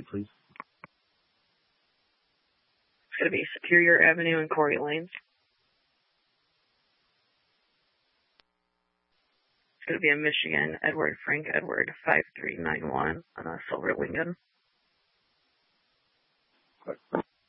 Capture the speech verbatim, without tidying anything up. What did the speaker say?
please. It's going to be Superior Avenue and Corey Lane. It's going to be in Michigan, Edward Frank Edward, five three nine one on a silver Lincoln.